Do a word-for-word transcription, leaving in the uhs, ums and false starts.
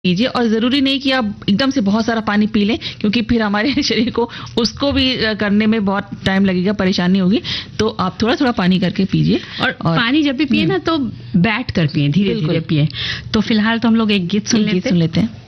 कीजिए। और ज़रूरी नहीं कि आप एकदम से बहुत सारा पानी पी लें, क्योंकि फिर हमारे शरीर को उसको भी करने में बहुत टाइम लगेगा, परेशानी होगी। तो आप थोड़ा-थोड़ा पानी करके पीजिए। और, और पानी जब भी पिए ना तो बैठ कर पिए, धीरे-धीरे पिए। तो फिलहाल तो हम लोग एक गीत सुन लेते हैं। सुन लेते हैं।